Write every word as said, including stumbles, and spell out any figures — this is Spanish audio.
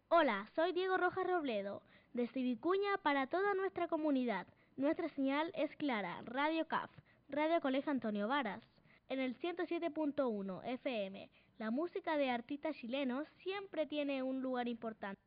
Hola, soy Diego Rojas Robledo, desde Vicuña para toda nuestra comunidad. Nuestra señal es clara, Radio C A F, Radio Colegio Antonio Varas. En el ciento siete punto uno F M, la música de artistas chilenos siempre tiene un lugar importante.